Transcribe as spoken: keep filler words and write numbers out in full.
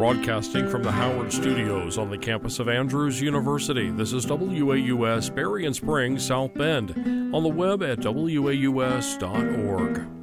Broadcasting from the Howard Studios on the campus of Andrews University, this is W A U S Berrien Springs, South Bend, on the web at W A U S dot org.